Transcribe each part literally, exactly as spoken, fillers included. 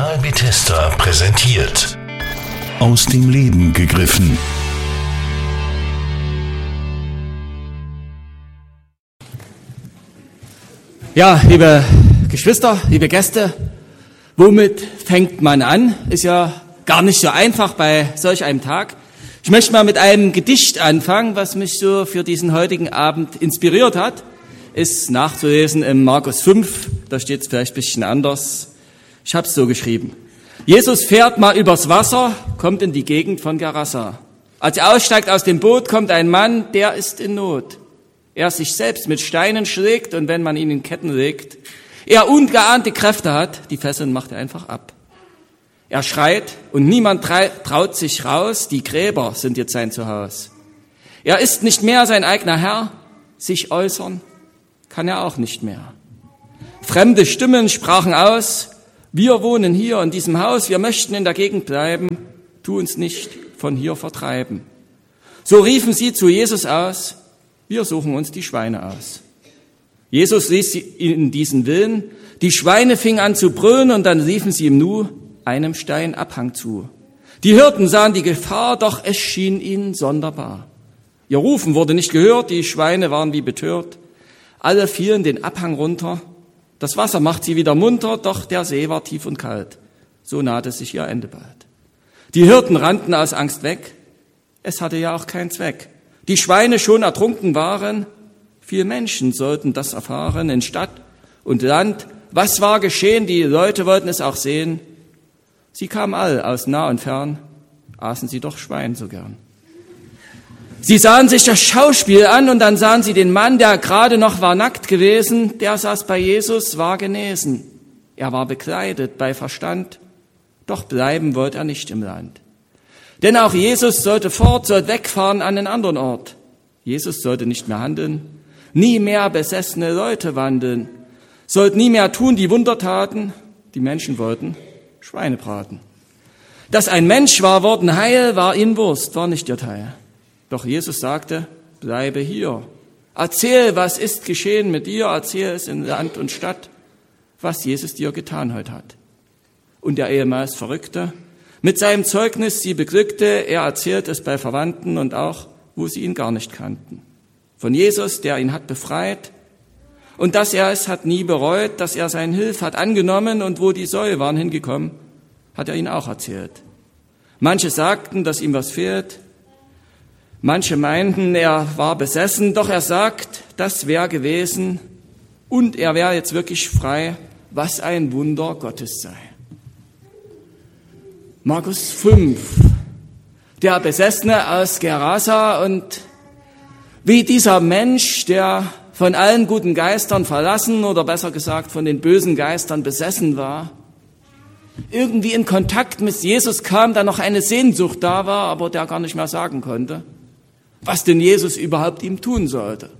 Hannibal Bethesda präsentiert. Aus dem Leben gegriffen. Ja, liebe Geschwister, liebe Gäste, womit fängt man an? Ist ja gar nicht so einfach bei solch einem Tag. Ich möchte mal mit einem Gedicht anfangen, was mich so für diesen heutigen Abend inspiriert hat. Ist nachzulesen im Markus fünf, da steht es vielleicht ein bisschen anders. Ich habe es so geschrieben. Jesus fährt mal übers Wasser, kommt in die Gegend von Gerasa. Als er aussteigt aus dem Boot, kommt ein Mann, der ist in Not. Er sich selbst mit Steinen schlägt und wenn man ihn in Ketten legt, er ungeahnte Kräfte hat, die Fesseln macht er einfach ab. Er schreit und niemand traut sich raus, die Gräber sind jetzt sein Zuhause. Er ist nicht mehr sein eigener Herr, sich äußern kann er auch nicht mehr. Fremde Stimmen sprachen aus, wir wohnen hier in diesem Haus, wir möchten in der Gegend bleiben, tu uns nicht von hier vertreiben. So riefen sie zu Jesus aus, wir suchen uns die Schweine aus. Jesus ließ ihnen diesen Willen, die Schweine fingen an zu brüllen und dann liefen sie im Nu einem Steinabhang zu. Die Hirten sahen die Gefahr, doch es schien ihnen sonderbar. Ihr Rufen wurde nicht gehört, die Schweine waren wie betört. Alle fielen den Abhang runter. Das Wasser macht sie wieder munter, doch der See war tief und kalt. So nahte sich ihr Ende bald. Die Hirten rannten aus Angst weg. Es hatte ja auch keinen Zweck. Die Schweine schon ertrunken waren. Viele Menschen sollten das erfahren in Stadt und Land. Was war geschehen? Die Leute wollten es auch sehen. Sie kamen all aus nah und fern, aßen sie doch Schwein so gern. Sie sahen sich das Schauspiel an und dann sahen sie den Mann, der gerade noch war nackt gewesen, der saß bei Jesus, war genesen. Er war bekleidet bei Verstand, doch bleiben wollte er nicht im Land. Denn auch Jesus sollte fort, sollte wegfahren an einen anderen Ort. Jesus sollte nicht mehr handeln, nie mehr besessene Leute wandeln, sollte nie mehr tun die Wundertaten, die Menschen wollten Schweine braten. Dass ein Mensch war worden heil, war ihnen Wurst, war nicht ihr Teil. Doch Jesus sagte, bleibe hier. Erzähl, was ist geschehen mit dir, erzähl es in Land und Stadt, was Jesus dir getan heute hat. Und der ehemals Verrückte, mit seinem Zeugnis sie beglückte, er erzählt es bei Verwandten und auch, wo sie ihn gar nicht kannten. Von Jesus, der ihn hat befreit und dass er es hat nie bereut, dass er seine Hilfe hat angenommen und wo die Säue waren hingekommen, hat er ihnen auch erzählt. Manche sagten, dass ihm was fehlt, manche meinten, er war besessen, doch er sagt, das wäre gewesen und er wäre jetzt wirklich frei, was ein Wunder Gottes sei. Markus fünf, der Besessene aus Gerasa und wie dieser Mensch, der von allen guten Geistern verlassen oder besser gesagt von den bösen Geistern besessen war, irgendwie in Kontakt mit Jesus kam, da noch eine Sehnsucht da war, aber der gar nicht mehr sagen konnte, was denn Jesus überhaupt ihm tun sollte.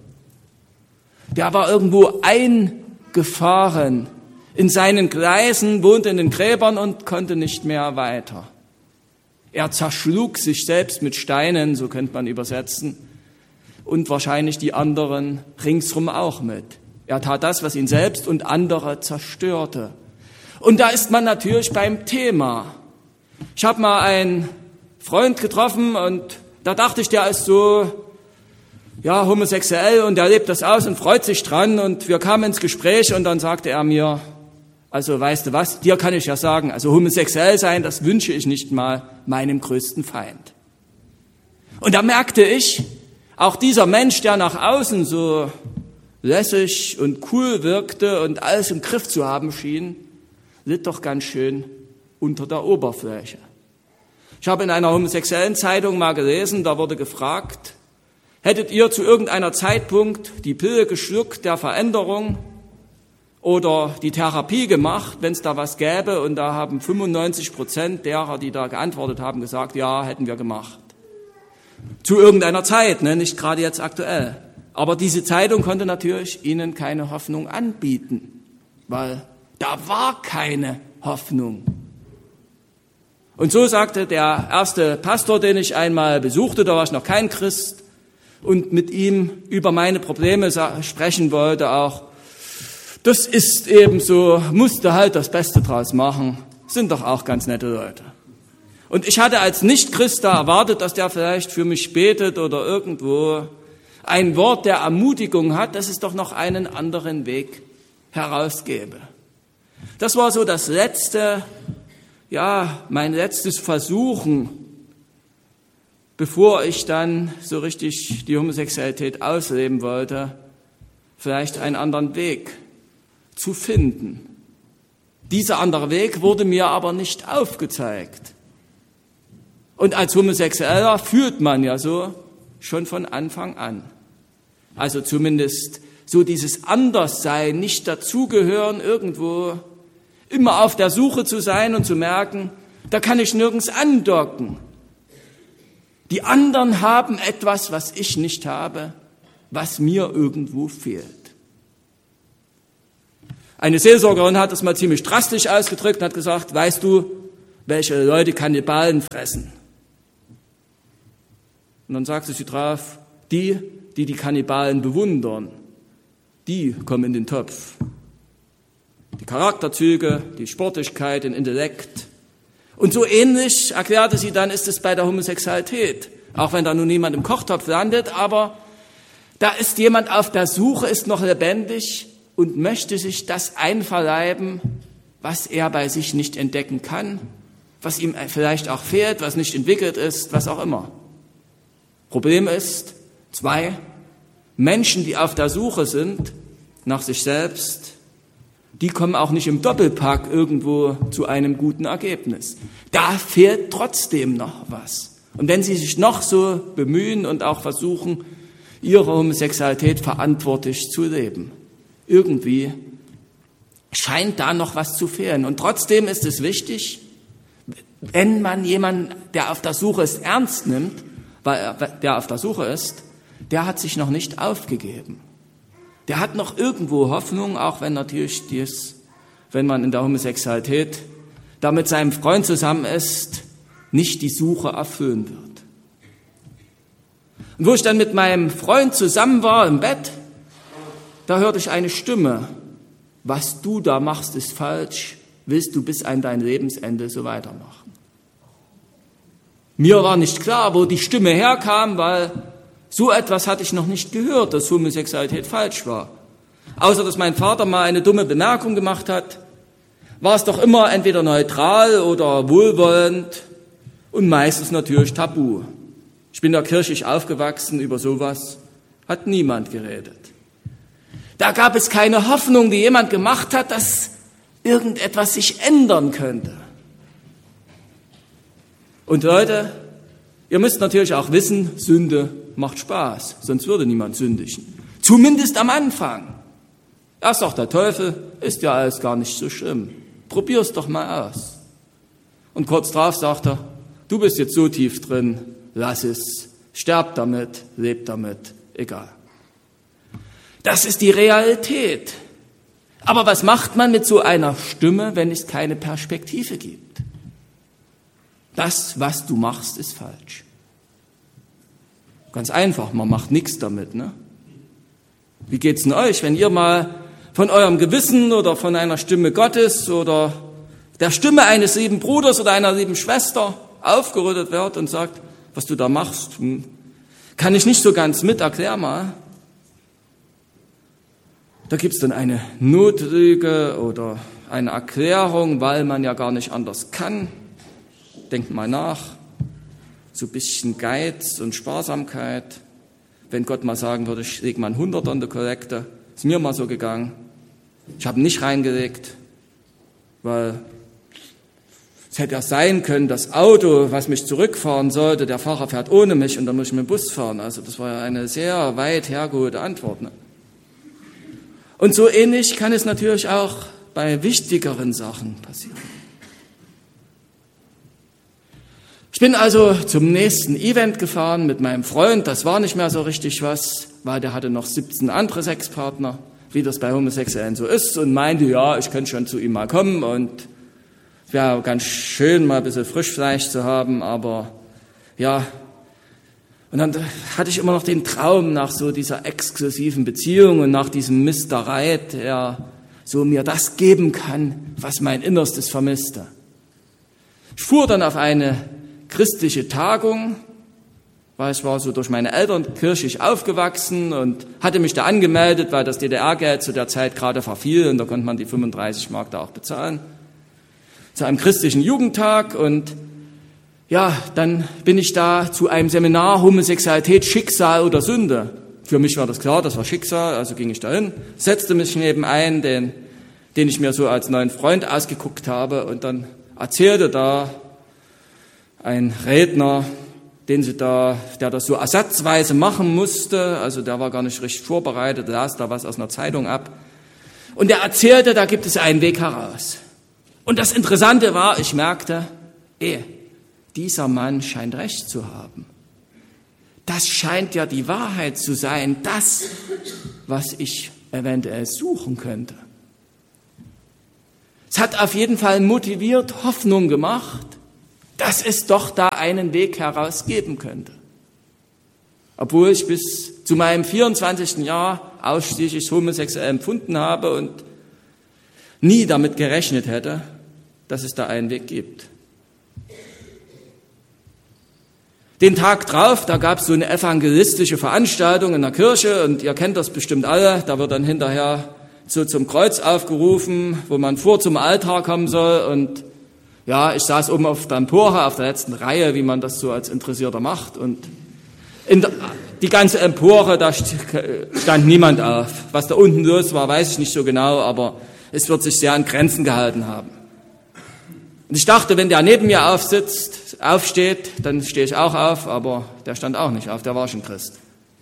Der war irgendwo eingefahren in seinen Gleisen, wohnte in den Gräbern und konnte nicht mehr weiter. Er zerschlug sich selbst mit Steinen, so könnte man übersetzen, und wahrscheinlich die anderen ringsrum auch mit. Er tat das, was ihn selbst und andere zerstörte. Und da ist man natürlich beim Thema. Ich habe mal einen Freund getroffen und da dachte ich, der ist so, ja, homosexuell und der lebt das aus und freut sich dran und wir kamen ins Gespräch und dann sagte er mir, also weißt du was, dir kann ich ja sagen, also homosexuell sein, das wünsche ich nicht mal meinem größten Feind. Und da merkte ich, auch dieser Mensch, der nach außen so lässig und cool wirkte und alles im Griff zu haben schien, litt doch ganz schön unter der Oberfläche. Ich habe in einer homosexuellen Zeitung mal gelesen, da wurde gefragt, hättet ihr zu irgendeiner Zeitpunkt die Pille geschluckt der Veränderung oder die Therapie gemacht, wenn es da was gäbe? Und da haben fünfundneunzig Prozent derer, die da geantwortet haben, gesagt, ja, hätten wir gemacht. Zu irgendeiner Zeit, ne? Nicht gerade jetzt aktuell. Aber diese Zeitung konnte natürlich ihnen keine Hoffnung anbieten, weil da war keine Hoffnung. Und so sagte der erste Pastor, den ich einmal besuchte, da war ich noch kein Christ, und mit ihm über meine Probleme sprechen wollte auch, das ist eben so, musste halt das Beste draus machen. sind doch auch ganz nette Leute. Und ich hatte als Nicht-Christ da erwartet, dass der vielleicht für mich betet oder irgendwo ein Wort der Ermutigung hat, dass es doch noch einen anderen Weg herausgäbe. Das war so das letzte, ja, mein letztes Versuchen, bevor ich dann so richtig die Homosexualität ausleben wollte, vielleicht einen anderen Weg zu finden. Dieser andere Weg wurde mir aber nicht aufgezeigt. Und als Homosexueller fühlt man ja so schon von Anfang an. Also zumindest so dieses Anderssein, nicht dazugehören, irgendwo immer auf der Suche zu sein und zu merken, da kann ich nirgends andocken. Die anderen haben etwas, was ich nicht habe, was mir irgendwo fehlt. Eine Seelsorgerin hat das mal ziemlich drastisch ausgedrückt und hat gesagt, weißt du, welche Leute Kannibalen fressen? Und dann sagte sie drauf, die, die die Kannibalen bewundern, die kommen in den Topf. Die Charakterzüge, die Sportlichkeit, den Intellekt. Und so ähnlich, erklärte sie dann, ist es bei der Homosexualität. Auch wenn da nun niemand im Kochtopf landet, aber da ist jemand auf der Suche, ist noch lebendig und möchte sich das einverleiben, was er bei sich nicht entdecken kann, was ihm vielleicht auch fehlt, was nicht entwickelt ist, was auch immer. Problem ist, zwei, Menschen, die auf der Suche sind nach sich selbst, die kommen auch nicht im Doppelpack irgendwo zu einem guten Ergebnis. Da fehlt trotzdem noch was. Und wenn sie sich noch so bemühen und auch versuchen, ihre Homosexualität verantwortlich zu leben, irgendwie scheint da noch was zu fehlen. Und trotzdem ist es wichtig, wenn man jemanden, der auf der Suche ist, ernst nimmt, weil der auf der Suche ist, der hat sich noch nicht aufgegeben. Der hat noch irgendwo Hoffnung, auch wenn natürlich dies, wenn man in der Homosexualität da mit seinem Freund zusammen ist, nicht die Suche erfüllen wird. Und wo ich dann mit meinem Freund zusammen war im Bett, da hörte ich eine Stimme, was du da machst, ist falsch, willst du bis an dein Lebensende so weitermachen. Mir war nicht klar, wo die Stimme herkam, weil so etwas hatte ich noch nicht gehört, dass Homosexualität falsch war. Außer, dass mein Vater mal eine dumme Bemerkung gemacht hat, war es doch immer entweder neutral oder wohlwollend und meistens natürlich tabu. Ich bin da kirchlich aufgewachsen, über sowas hat niemand geredet. Da gab es keine Hoffnung, die jemand gemacht hat, dass irgendetwas sich ändern könnte. Und Leute, ihr müsst natürlich auch wissen, Sünde macht Spaß, sonst würde niemand sündigen. Zumindest am Anfang. Erst sagt der Teufel, ist ja alles gar nicht so schlimm. Probier's doch mal aus. Und kurz drauf sagt er, du bist jetzt so tief drin, lass es, sterb damit, leb damit, egal. Das ist die Realität. Aber was macht man mit so einer Stimme, wenn es keine Perspektive gibt? Das, was du machst, ist falsch. Ganz einfach, man macht nichts damit, ne? Wie geht's denn euch, wenn ihr mal von eurem Gewissen oder von einer Stimme Gottes oder der Stimme eines lieben Bruders oder einer lieben Schwester aufgerüttelt werdet und sagt, was du da machst, hm, kann ich nicht so ganz mit, erklär mal. Da gibt's dann eine Notlüge oder eine Erklärung, weil man ja gar nicht anders kann. Denkt mal nach, so ein bisschen Geiz und Sparsamkeit. Wenn Gott mal sagen würde, ich lege mal ein Hunderter in der Kollekte, ist mir mal so gegangen. Ich habe nicht reingelegt, weil es hätte ja sein können, das Auto, was mich zurückfahren sollte, der Fahrer fährt ohne mich und dann muss ich mit dem Bus fahren. Also das war ja eine sehr weit hergeholte Antwort. Ne? Und so ähnlich kann es natürlich auch bei wichtigeren Sachen passieren. Ich bin also zum nächsten Event gefahren mit meinem Freund. Das war nicht mehr so richtig was, weil der hatte noch siebzehn andere Sexpartner, wie das bei Homosexuellen so ist, und meinte, ja, ich könnte schon zu ihm mal kommen und es wäre ganz schön, mal ein bisschen Frischfleisch zu haben, aber ja. Und dann hatte ich immer noch den Traum nach so dieser exklusiven Beziehung und nach diesem Mister Right, der so mir das geben kann, was mein Innerstes vermisste. Ich fuhr dann auf eine christliche Tagung, weil ich war so durch meine Eltern kirchlich aufgewachsen und hatte mich da angemeldet, weil das D D R-Geld zu der Zeit gerade verfiel und da konnte man die fünfunddreißig Mark da auch bezahlen. Zu einem christlichen Jugendtag und ja, dann bin ich da zu einem Seminar Homosexualität, Schicksal oder Sünde. Für mich war das klar, das war Schicksal, also ging ich da hin, setzte mich neben einen, den, den ich mir so als neuen Freund ausgeguckt habe und dann erzählte da ein Redner, den sie da, der das so ersatzweise machen musste, also der war gar nicht richtig vorbereitet, las da was aus einer Zeitung ab. Und er erzählte, da gibt es einen Weg heraus. Und das Interessante war, ich merkte, eh, dieser Mann scheint recht zu haben. Das scheint ja die Wahrheit zu sein, das, was ich eventuell suchen könnte. Es hat auf jeden Fall motiviert, Hoffnung gemacht, dass es doch da einen Weg heraus geben könnte. Obwohl ich bis zu meinem vierundzwanzigsten Jahr ausschließlich homosexuell empfunden habe und nie damit gerechnet hätte, dass es da einen Weg gibt. Den Tag drauf, da gab es so eine evangelistische Veranstaltung in der Kirche und ihr kennt das bestimmt alle, da wird dann hinterher so zum Kreuz aufgerufen, wo man vor zum Altar kommen soll und ja, ich saß oben auf der Empore, auf der letzten Reihe, wie man das so als Interessierter macht und in der, die ganze Empore, da stand niemand auf. Was da unten los war, weiß ich nicht so genau, aber es wird sich sehr an Grenzen gehalten haben. Und ich dachte, wenn der neben mir aufsitzt, aufsteht, dann stehe ich auch auf, aber der stand auch nicht auf, der war schon Christ.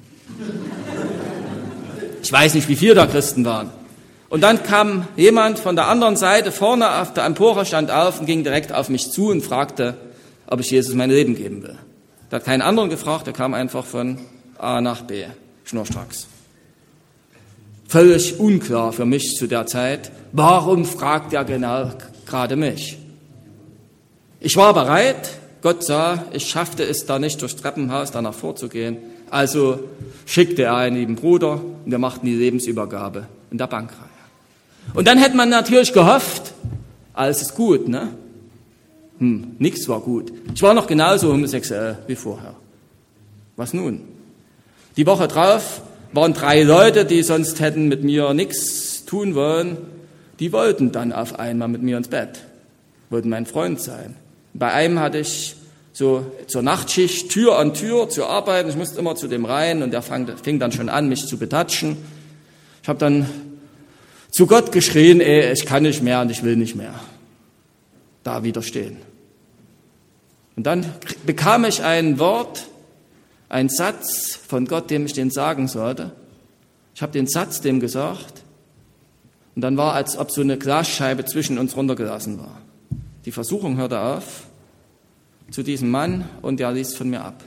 Ich weiß nicht, wie viele da Christen waren. Und dann kam jemand von der anderen Seite vorne auf der Empore, stand auf und ging direkt auf mich zu und fragte, ob ich Jesus mein Leben geben will. Der hat keinen anderen gefragt, der kam einfach von A nach B, schnurstracks. Völlig unklar für mich zu der Zeit, warum fragt er genau gerade mich? Ich war bereit, Gott sah, ich schaffte es da nicht durchs Treppenhaus danach vorzugehen, also schickte er einen lieben Bruder und wir machten die Lebensübergabe in der Bankreihe. Und dann hätte man natürlich gehofft, alles ist gut, ne? Hm, nichts war gut. Ich war noch genauso homosexuell wie vorher. Was nun? Die Woche drauf waren drei Leute, die sonst hätten mit mir nichts tun wollen, die wollten dann auf einmal mit mir ins Bett, wollten mein Freund sein. Bei einem hatte ich so zur Nachtschicht Tür an Tür zu arbeiten, ich musste immer zu dem rein und der fing dann schon an, mich zu betatschen. Ich habe dann zu Gott geschrien, ey, ich kann nicht mehr und ich will nicht mehr da widerstehen. Und dann bekam ich ein Wort, einen Satz von Gott, dem ich den sagen sollte. Ich habe den Satz dem gesagt und dann war, als ob so eine Glasscheibe zwischen uns runtergelassen war. Die Versuchung hörte auf zu diesem Mann und er ließ von mir ab.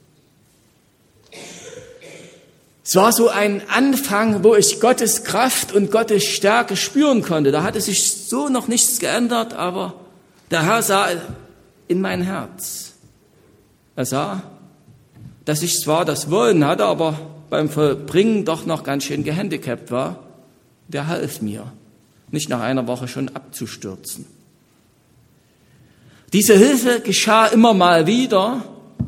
Es war so ein Anfang, wo ich Gottes Kraft und Gottes Stärke spüren konnte. Da hatte sich so noch nichts geändert, aber der Herr sah in mein Herz. Er sah, dass ich zwar das Wollen hatte, aber beim Vollbringen doch noch ganz schön gehandicapt war. Der half mir, nicht nach einer Woche schon abzustürzen. Diese Hilfe geschah immer mal wieder.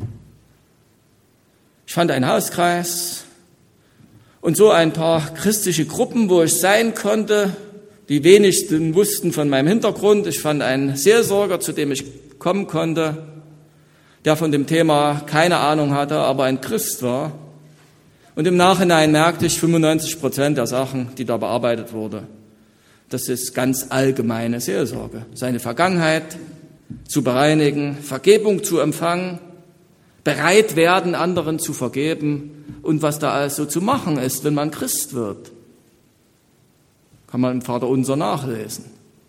Ich fand einen Hauskreis und so ein paar christliche Gruppen, wo ich sein konnte. Die wenigsten wussten von meinem Hintergrund. Ich fand einen Seelsorger, zu dem ich kommen konnte, der von dem Thema keine Ahnung hatte, aber ein Christ war. Und im Nachhinein merkte ich, fünfundneunzig Prozent der Sachen, die da bearbeitet wurde, das ist ganz allgemeine Seelsorge. Seine Vergangenheit zu bereinigen, Vergebung zu empfangen, bereit werden, anderen zu vergeben und was da alles so zu machen ist, wenn man Christ wird. Kann man im Vaterunser nachlesen.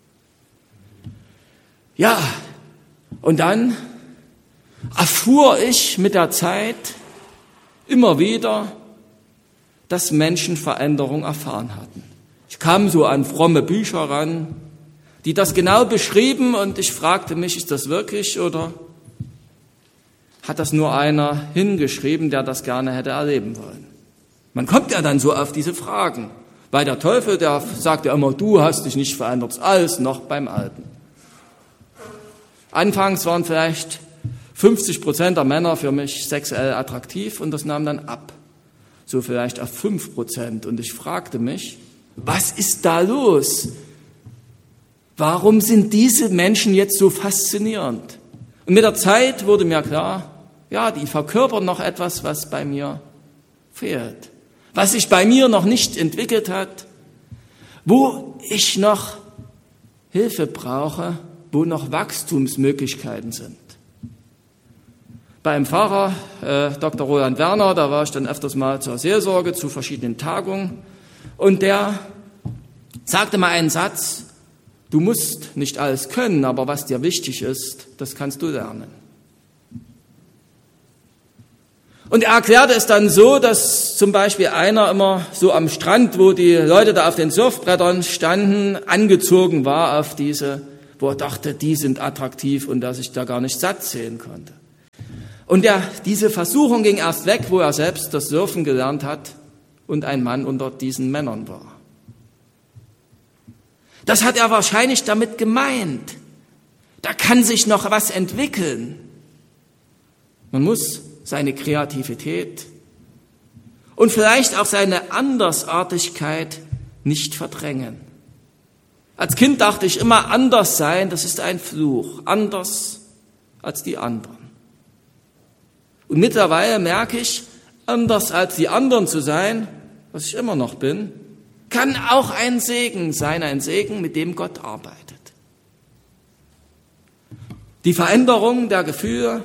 Ja, und dann erfuhr ich mit der Zeit immer wieder, dass Menschen Veränderung erfahren hatten. Ich kam so an fromme Bücher ran, die das genau beschrieben und ich fragte mich, ist das wirklich oder hat das nur einer hingeschrieben, der das gerne hätte erleben wollen? Man kommt ja dann so auf diese Fragen, weil der Teufel, der sagt ja immer, du hast dich nicht verändert, alles noch beim Alten. Anfangs waren vielleicht fünfzig Prozent der Männer für mich sexuell attraktiv und das nahm dann ab. So vielleicht auf fünf Prozent. Und ich fragte mich, was ist da los? Warum sind diese Menschen jetzt so faszinierend? Und mit der Zeit wurde mir klar, ja, die verkörpern noch etwas, was bei mir fehlt. Was sich bei mir noch nicht entwickelt hat, wo ich noch Hilfe brauche, wo noch Wachstumsmöglichkeiten sind. Beim Pfarrer, äh, Doktor Roland Werner, da war ich dann öfters mal zur Seelsorge zu verschiedenen Tagungen und der sagte mal einen Satz, du musst nicht alles können, aber was dir wichtig ist, das kannst du lernen. Und er erklärte es dann so, dass zum Beispiel einer immer so am Strand, wo die Leute da auf den Surfbrettern standen, angezogen war auf diese, wo er dachte, die sind attraktiv und dass ich da gar nicht satt sehen konnte. Und der, diese Versuchung ging erst weg, wo er selbst das Surfen gelernt hat und ein Mann unter diesen Männern war. Das hat er wahrscheinlich damit gemeint. Da kann sich noch was entwickeln. Man muss seine Kreativität und vielleicht auch seine Andersartigkeit nicht verdrängen. Als Kind dachte ich immer, anders sein, das ist ein Fluch, anders als die anderen. Und mittlerweile merke ich, anders als die anderen zu sein, was ich immer noch bin, kann auch ein Segen sein, ein Segen, mit dem Gott arbeitet. Die Veränderung der Gefühle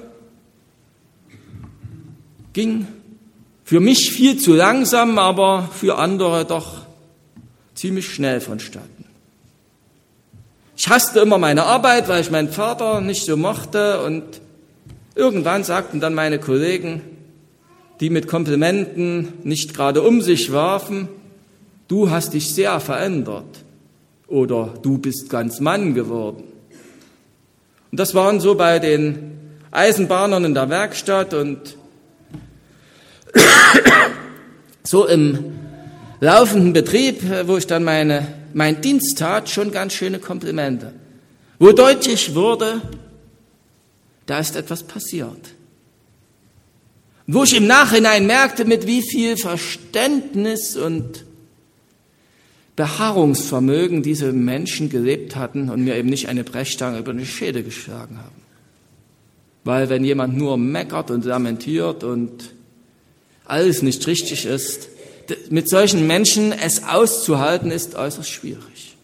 ging für mich viel zu langsam, aber für andere doch ziemlich schnell vonstatten. Ich hasste immer meine Arbeit, weil ich meinen Vater nicht so mochte und irgendwann sagten dann meine Kollegen, die mit Komplimenten nicht gerade um sich warfen, du hast dich sehr verändert oder du bist ganz Mann geworden. Und das waren so bei den Eisenbahnern in der Werkstatt und so im laufenden Betrieb, wo ich dann meine, mein Dienst tat, schon ganz schöne Komplimente. Wo deutlich wurde, da ist etwas passiert. Wo ich im Nachhinein merkte, mit wie viel Verständnis und Beharrungsvermögen diese Menschen gelebt hatten und mir eben nicht eine Brechstange über die Schädel geschlagen haben. Weil wenn jemand nur meckert und lamentiert und alles nicht richtig ist, mit solchen Menschen es auszuhalten, ist äußerst schwierig.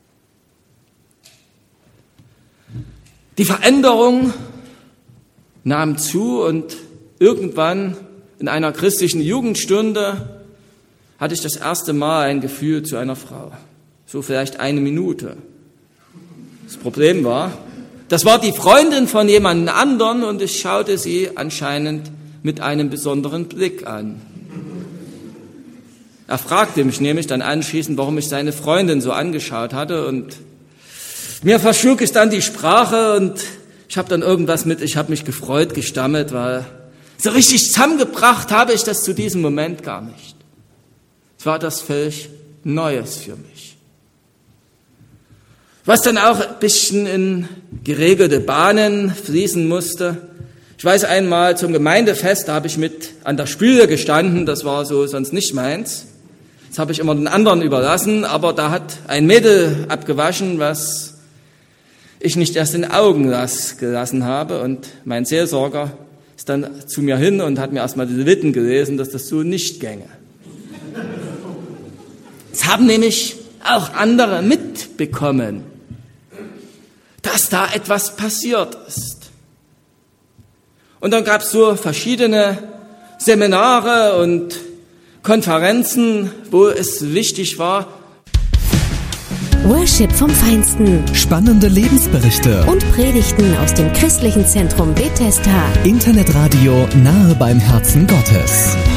Die Veränderung nahm zu und irgendwann in einer christlichen Jugendstunde hatte ich das erste Mal ein Gefühl zu einer Frau. So vielleicht eine Minute. Das Problem war, das war die Freundin von jemand anderen und ich schaute sie anscheinend mit einem besonderen Blick an. Er fragte mich nämlich dann anschließend, warum ich seine Freundin so angeschaut hatte und mir verschlug es dann die Sprache und ich habe dann irgendwas mit, ich habe mich gefreut, gestammelt, weil so richtig zusammengebracht habe ich das zu diesem Moment gar nicht. Es war das völlig Neues für mich. Was dann auch ein bisschen in geregelte Bahnen fließen musste. Ich weiß einmal zum Gemeindefest, da habe ich mit an der Spüle gestanden, das war so sonst nicht meins. Das habe ich immer den anderen überlassen, aber da hat ein Mädel abgewaschen, was ich nicht erst in Augen las, gelassen habe. Und mein Seelsorger ist dann zu mir hin und hat mir erstmal die Leviten gelesen, dass das so nicht gänge. Es haben nämlich auch andere mitbekommen, dass da etwas passiert ist. Und dann gab es so verschiedene Seminare und Konferenzen, wo es wichtig war. Worship vom Feinsten. Spannende Lebensberichte. Und Predigten aus dem christlichen Zentrum Bethesda. Internetradio nahe beim Herzen Gottes.